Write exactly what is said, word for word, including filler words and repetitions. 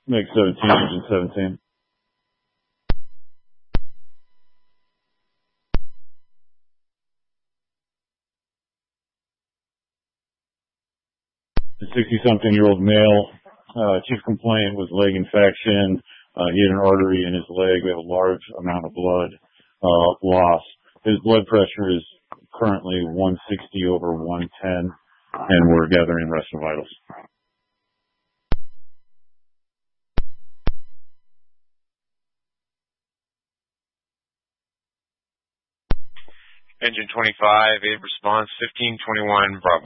Make seventeen, engine seventeen. A sixty-something-year-old male, uh, chief complaint was leg infection. Uh, he had an artery in his leg. We have a large amount of blood uh, loss. His blood pressure is currently one sixty over one ten, and we're gathering rest and vitals. Engine twenty-five, aid response fifteen twenty-one, Bravo.